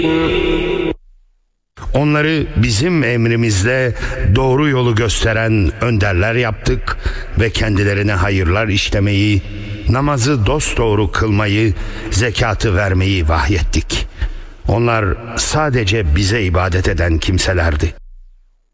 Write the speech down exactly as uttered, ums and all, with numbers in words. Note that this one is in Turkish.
Onları bizim emrimizle doğru yolu gösteren önderler yaptık ve kendilerine hayırlar işlemeyi, namazı dosdoğru kılmayı, zekatı vermeyi vahyettik. Onlar sadece bize ibadet eden kimselerdi.